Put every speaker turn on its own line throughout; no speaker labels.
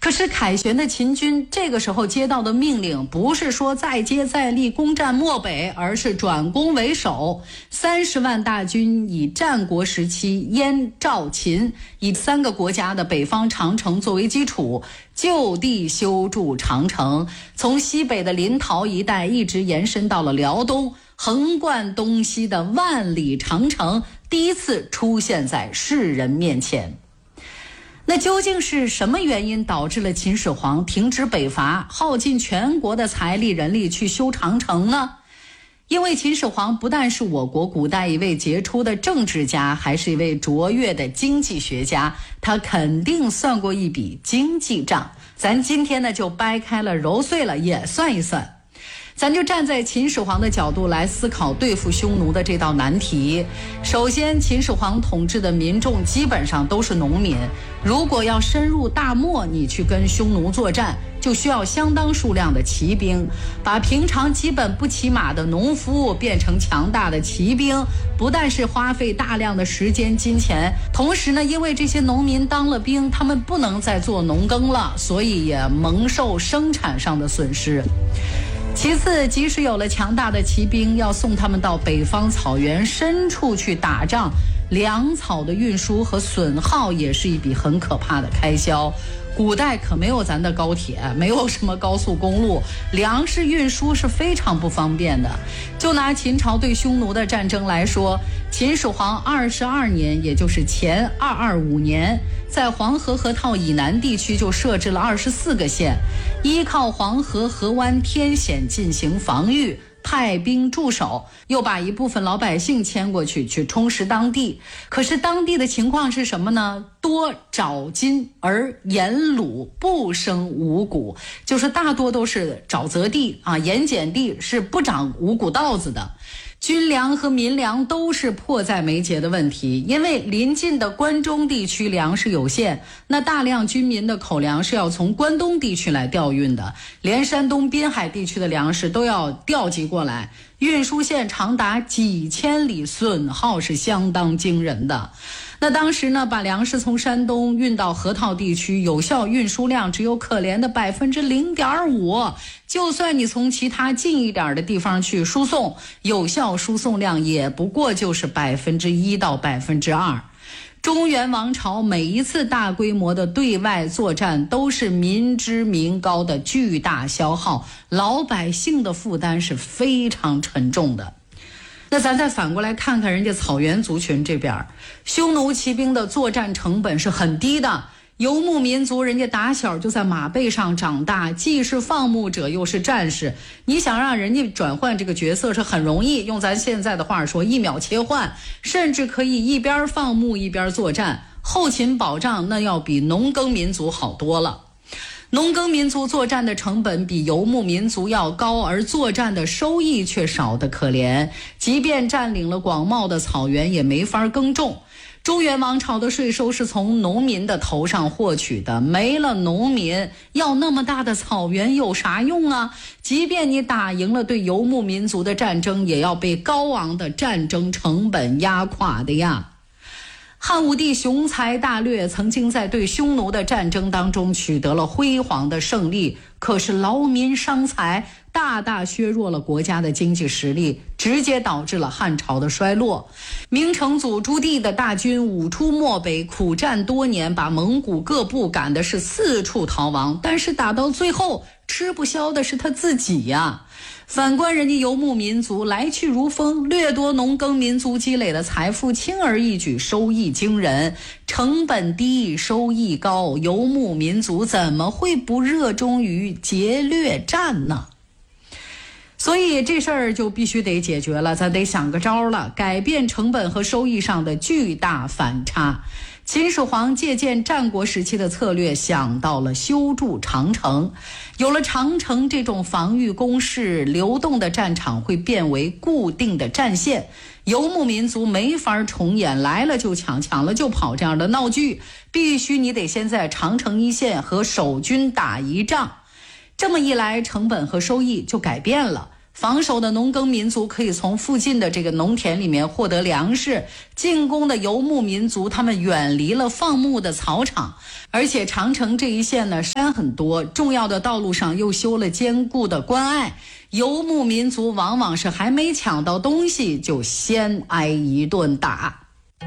可是凯旋的秦军这个时候接到的命令不是说再接再厉攻占漠北，而是转攻为守。30万大军以战国时期燕、赵、秦以3个国家的北方长城作为基础，就地修筑长城，从西北的临洮一带一直延伸到了辽东，横贯东西的万里长城第一次出现在世人面前。那究竟是什么原因导致了秦始皇停止北伐，耗尽全国的财力人力去修长城呢？因为秦始皇不但是我国古代一位杰出的政治家，还是一位卓越的经济学家，他肯定算过一笔经济账。咱今天呢就掰开了揉碎了也算一算。咱就站在秦始皇的角度来思考对付匈奴的这道难题。首先，秦始皇统治的民众基本上都是农民，如果要深入大漠，你去跟匈奴作战，就需要相当数量的骑兵。把平常基本不骑马的农夫变成强大的骑兵，不但是花费大量的时间金钱，同时呢，因为这些农民当了兵，他们不能再做农耕了，所以也蒙受生产上的损失。其次，即使有了强大的骑兵，要送他们到北方草原深处去打仗，粮草的运输和损耗也是一笔很可怕的开销。古代可没有咱的高铁，没有什么高速公路，粮食运输是非常不方便的。就拿秦朝对匈奴的战争来说，秦始皇22年，也就是前225年，在黄河河套以南地区就设置了24个县，依靠黄河河湾天险进行防御，派兵驻守，又把一部分老百姓迁过去，去充实当地。可是当地的情况是什么呢？多沼金而盐卤，不生五谷，就是大多都是沼泽地啊，盐碱地，是不长五谷稻子的。军粮和民粮都是迫在眉睫的问题，因为临近的关中地区粮食有限，那大量军民的口粮是要从关东地区来调运的，连山东滨海地区的粮食都要调集过来，运输线长达几千里，损耗是相当惊人的。那当时呢，把粮食从山东运到河套地区，有效运输量只有可怜的 0.5%， 就算你从其他近一点的地方去输送，有效输送量也不过就是1%到2%。中原王朝每一次大规模的对外作战都是民脂民膏的巨大消耗，老百姓的负担是非常沉重的。那咱再反过来看看人家草原族群这边，匈奴骑兵的作战成本是很低的，游牧民族人家打小就在马背上长大，既是放牧者又是战士，你想让人家转换这个角色是很容易，用咱现在的话说1秒切换，甚至可以一边放牧一边作战，后勤保障那要比农耕民族好多了。农耕民族作战的成本比游牧民族要高，而作战的收益却少得可怜，即便占领了广袤的草原也没法耕种。中原王朝的税收是从农民的头上获取的，没了农民，要那么大的草原有啥用啊？即便你打赢了对游牧民族的战争，也要被高昂的战争成本压垮的呀。汉武帝雄才大略，曾经在对匈奴的战争当中取得了辉煌的胜利，可是劳民伤财，大大削弱了国家的经济实力，直接导致了汉朝的衰落。明成祖朱棣的大军五出漠北，苦战多年，把蒙古各部赶的是四处逃亡，但是打到最后吃不消的是他自己呀。反观人家游牧民族来去如风，掠夺农耕民族积累的财富，轻而易举，收益惊人，成本低，收益高，游牧民族怎么会不热衷于劫掠战呢？所以这事儿就必须得解决了，咱得想个招了，改变成本和收益上的巨大反差。秦始皇借鉴战国时期的策略，想到了修筑长城。有了长城这种防御工事，流动的战场会变为固定的战线，游牧民族没法重演来了就抢，抢了就跑这样的闹剧，必须你得先在长城一线和守军打一仗。这么一来，成本和收益就改变了。 防守的农耕民族可以从附近的这个农田里面获得粮食，进攻的游牧民族他们远离了放牧的草场，而且长城这一线呢山很多，重要的道路上又修了坚固的关隘，游牧民族往往是还没抢到东西就先挨一顿打。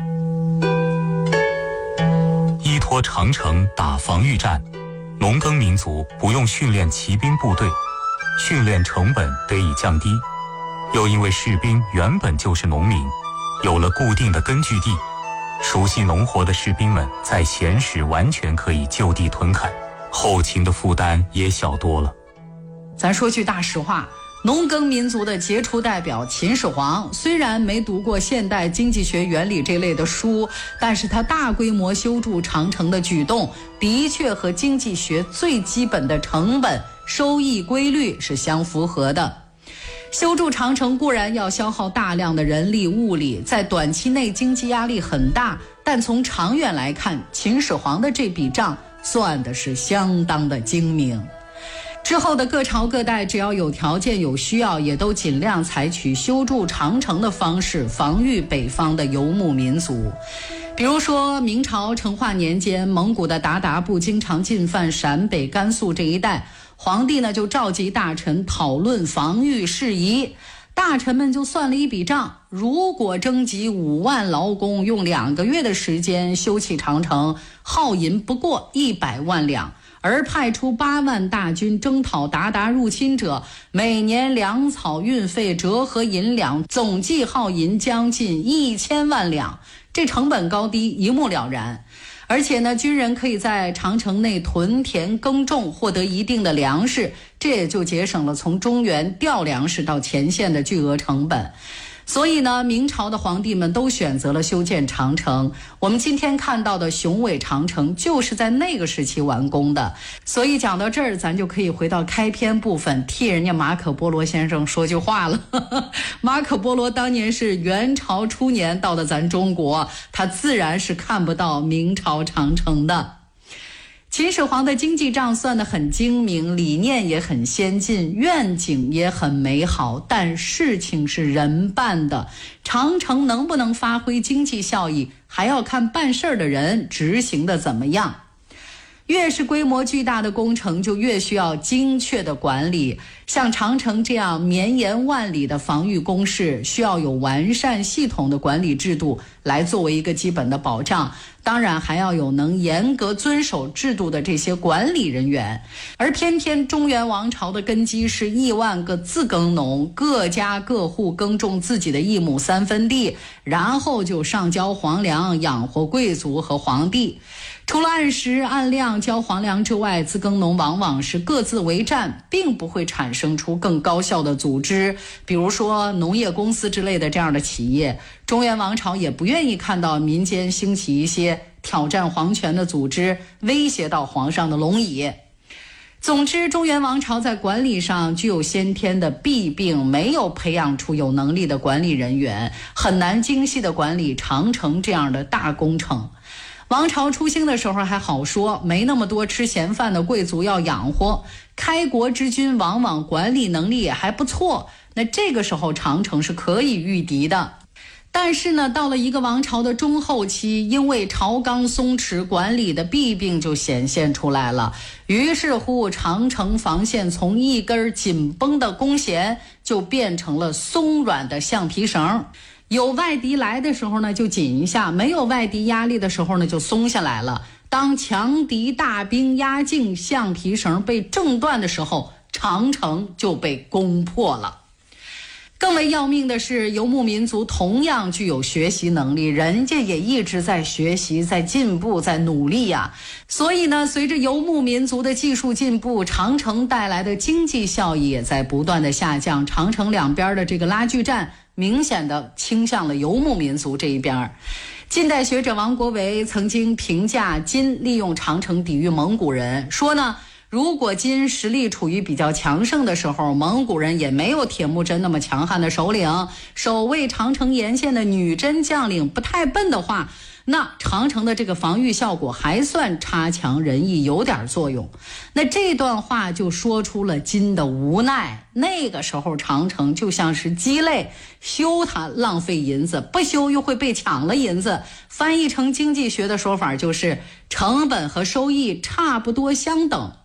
依托长城打防御战，农耕民族不用训练骑兵部队，训练成本得以降低，又因为士兵原本就是农民，有了固定的根据地，熟悉农活的士兵们在闲时完全可以就地屯垦，后勤的负担也小多了。
咱说句大实话，农耕民族的杰出代表秦始皇虽然没读过现代经济学原理这类的书，但是他大规模修筑长城的举动的确和经济学最基本的成本收益规律是相符合的。修筑长城固然要消耗大量的人力物力，在短期内经济压力很大，但从长远来看，秦始皇的这笔账算的是相当的精明。之后的各朝各代只要有条件有需要，也都尽量采取修筑长城的方式防御北方的游牧民族。比如说明朝成化年间，蒙古的鞑靼部经常进犯陕北甘肃这一带，皇帝呢就召集大臣讨论防御事宜。大臣们就算了一笔账，如果征集5万劳工，用2个月的时间修葺长城，耗银不过100万两，而派出8万大军征讨鞑靼入侵者，每年粮草运费折合银两，总计耗银将近1000万两，这成本高低一目了然。而且呢，军人可以在长城内屯田耕种，获得一定的粮食，这也就节省了从中原调粮食到前线的巨额成本。所以呢，明朝的皇帝们都选择了修建长城。我们今天看到的雄伟长城就是在那个时期完工的。所以讲到这儿，咱就可以回到开篇部分，替人家马可波罗先生说句话了。马可波罗当年是元朝初年到的咱中国，他自然是看不到明朝长城的。秦始皇的经济账算得很精明，理念也很先进，愿景也很美好，但事情是人办的，长城能不能发挥经济效益，还要看办事儿的人执行的怎么样。越是规模巨大的工程，就越需要精确的管理。像长城这样绵延万里的防御工事，需要有完善系统的管理制度来作为一个基本的保障。当然还要有能严格遵守制度的这些管理人员。而偏偏中原王朝的根基是亿万个自耕农，各家各户耕种自己的1亩3分地，然后就上交皇粮养活贵族和皇帝。除了按时按量交皇粮之外，自耕农往往是各自为战，并不会产生出更高效的组织，比如说农业公司之类的这样的企业。中原王朝也不愿意看到民间兴起一些挑战皇权的组织，威胁到皇上的龙椅。总之，中原王朝在管理上具有先天的弊病，没有培养出有能力的管理人员，很难精细的管理长城这样的大工程。王朝初兴的时候还好说，没那么多吃闲饭的贵族要养活，开国之君往往管理能力也还不错，那这个时候长城是可以御敌的。但是呢，到了一个王朝的中后期，因为朝纲松弛，管理的弊病就显现出来了。于是乎，长城防线从一根紧绷的弓弦就变成了松软的橡皮绳。有外敌来的时候呢，就紧一下；没有外敌压力的时候呢，就松下来了。当强敌大兵压境，橡皮绳被挣断的时候，长城就被攻破了。更为要命的是，游牧民族同样具有学习能力，人家也一直在学习，在进步，在努力呀。所以呢，随着游牧民族的技术进步，长城带来的经济效益也在不断的下降。长城两边的这个拉锯战明显的倾向了游牧民族这一边。近代学者王国维曾经评价金利用长城抵御蒙古人，说呢，如果金实力处于比较强盛的时候，蒙古人也没有铁木真那么强悍的首领，守卫长城沿线的女真将领不太笨的话， 那长城的这个防御效果还算差强人意，有点作用。那这段话就说出了金的无奈，那个时候长城就像是鸡肋，修它浪费银子，不修又会被抢了银子。翻译成经济学的说法就是成本和收益差不多相等。